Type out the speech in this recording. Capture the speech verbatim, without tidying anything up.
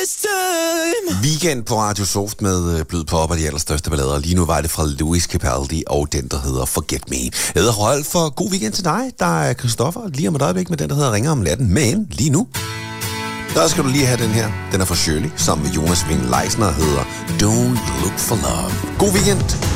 this time. Weekend på Radio Soft med blød pop og de allerstørste ballader. Lige nu var det fra Louis Capaldi og den, der hedder Forget Me. Jeg hedder Rolf, for god weekend til dig. Der er Christoffer lige om et øjeblik med den, der hedder Ringer om natten. Men lige nu, der skal du lige have den her. Den er fra Shirley, sammen med Jonas Vind Leisner, hedder Don't Look for Love. God weekend.